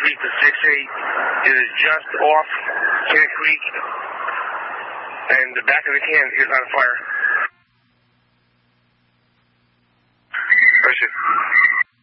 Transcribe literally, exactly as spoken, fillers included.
Street to six eight. It is just off Cedar Creek, and the back of the can is on fire.